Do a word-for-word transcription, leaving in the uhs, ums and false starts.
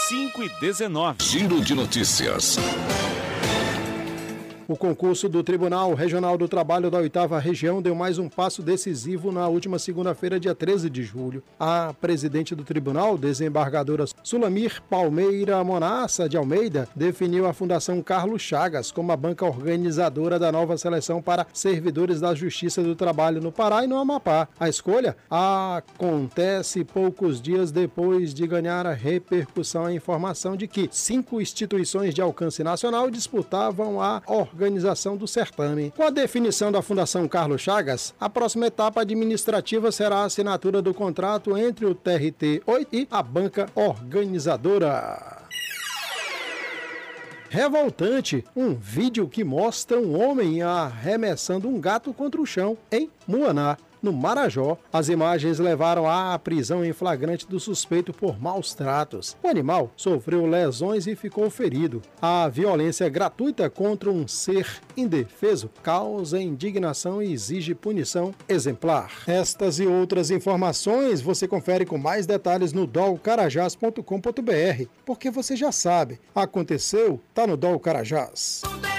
cinco e dezenove. Giro de notícias. O concurso do Tribunal Regional do Trabalho da oitava Região deu mais um passo decisivo na última segunda-feira, dia treze de julho. A presidente do tribunal, desembargadora Sulamir Palmeira Monassa de Almeida, definiu a Fundação Carlos Chagas como a banca organizadora da nova seleção para servidores da Justiça do Trabalho no Pará e no Amapá. A escolha acontece poucos dias depois de ganhar a repercussão a informação de que cinco instituições de alcance nacional disputavam a organização organização do certame. Com a definição da Fundação Carlos Chagas, a próxima etapa administrativa será a assinatura do contrato entre o T R T oito e a banca organizadora. Revoltante, um vídeo que mostra um homem arremessando um gato contra o chão em Muaná, no Marajó. As imagens levaram à prisão em flagrante do suspeito por maus tratos. O animal sofreu lesões e ficou ferido. A violência gratuita contra um ser indefeso causa indignação e exige punição exemplar. Estas e outras informações você confere com mais detalhes no dol carajás ponto com ponto br, porque você já sabe, aconteceu, tá no Dol Carajás.